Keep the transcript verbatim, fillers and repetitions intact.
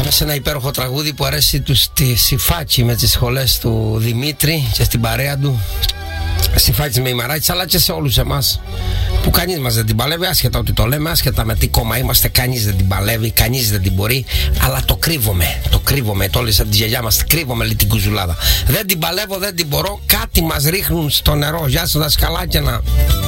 σε ένα υπέροχο τραγούδι που αρέσει του στη Συφάκη με τις σχολές του Δημήτρη και στην παρέα του. Συφάκης με ημαράκης, αλλά και σε όλους εμάς που κανείς μας δεν την παλεύει, άσχετα ότι το λέμε, άσχετα με τι κόμμα είμαστε, κανείς δεν την παλεύει, κανείς δεν την μπορεί, αλλά το κρύβομαι, το κρύβομαι, το όλες από τη γιαγιά μας, κρύβομαι λέει την κουζουλάδα. Δεν την παλεύω, δεν την μπορώ, κάτι μας ρίχνουν στο νερό. Γεια σας δασκαλάκια.